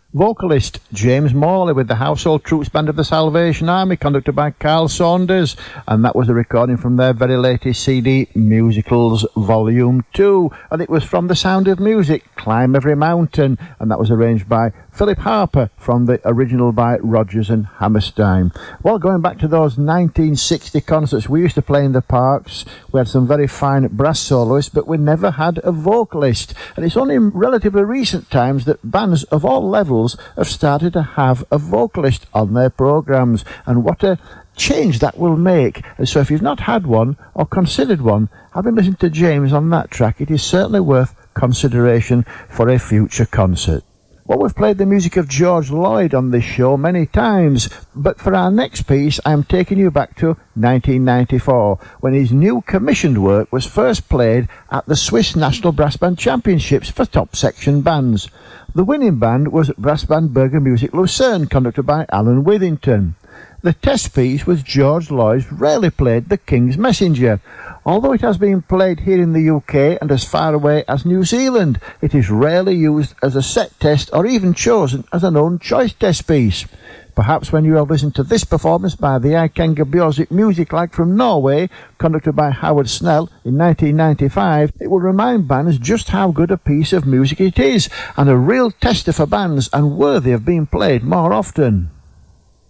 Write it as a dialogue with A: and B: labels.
A: Vocalist James Morley with the Household Troops Band of the Salvation Army, conducted by Carl Saunders, and that was a recording from their very latest CD, Musicals Volume 2, and it was from The Sound of Music, Climb Every Mountain, and that was arranged by Philip Harper from the original by Rodgers and Hammerstein. Well, going back to those 1960 concerts we used to play in the parks, we had some very fine brass soloists, but we never had a vocalist, and it's only in relatively recent times that bands of all levels have started to have a vocalist on their programs, and what a change that will make. And so if you've not had one or considered one, having listened to James on that track, it is certainly worth consideration for a future concert. Well, we've played the music of George Lloyd on this show many times, but for our next piece I'm taking you back to 1994, when his new commissioned work was first played at the Swiss National Brass Band Championships for top section bands. The winning band was Brass Band Berger Music Lucerne, conducted by Alan Withington. The test piece was George Lloyd's rarely played The King's Messenger. Although it has been played here in the UK and as far away as New Zealand, it is rarely used as a set test or even chosen as an own choice test piece. Perhaps when you have listened to this performance by the Ikenger Bjorzik Music Lag from Norway, conducted by Howard Snell in 1995, it will remind bands just how good a piece of music it is, and a real tester for bands and worthy of being played more often.